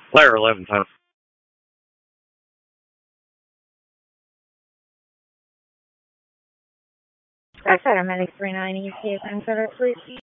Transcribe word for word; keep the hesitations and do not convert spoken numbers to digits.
Player eleven times. Skycenter Medic three ninety, you see a consider, please.